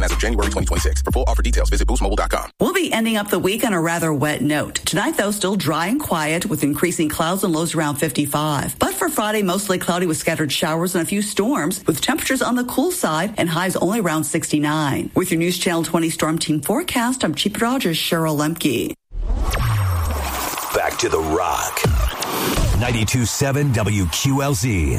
as of January 2026. For full offer details, visit boostmobile.com. We'll be ending up the week on a rather wet note. Tonight, though, still dry and quiet with increasing clouds and lows around 55. But for Friday, mostly cloudy with scattered showers and a few storms, with temperatures on the cool side and highs only around 69. With your News Channel 20 Storm Team forecast, I'm Chief Rogers, Cheryl Lemke. Back to the Rock. 92.7 WQLZ.